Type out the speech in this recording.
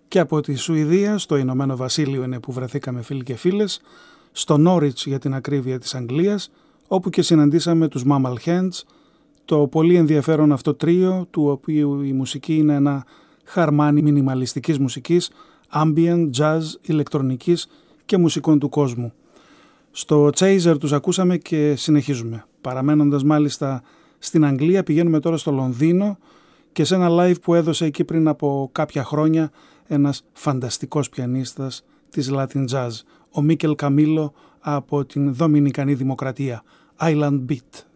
Και από τη Σουηδία στο Ηνωμένο Βασίλειο είναι που βρεθήκαμε φίλοι και φίλες, στο Νόριτς για την ακρίβεια της Αγγλίας, όπου και συναντήσαμε τους Mammal Hands, το πολύ ενδιαφέρον αυτό τρίο, του οποίου η μουσική είναι ένα χαρμάνι μινιμαλιστικής μουσικής, ambient, jazz, ηλεκτρονικής και μουσικών του κόσμου. Στο Chaser τους ακούσαμε και συνεχίζουμε. Παραμένοντας μάλιστα στην Αγγλία, πηγαίνουμε τώρα στο Λονδίνο και σε ένα live που έδωσε εκεί πριν από κάποια χρόνια ένας φανταστικός πιανίστας της Latin Jazz, ο Μίκελ Καμίλο από την Δομινικανή Δημοκρατία, Island Beat.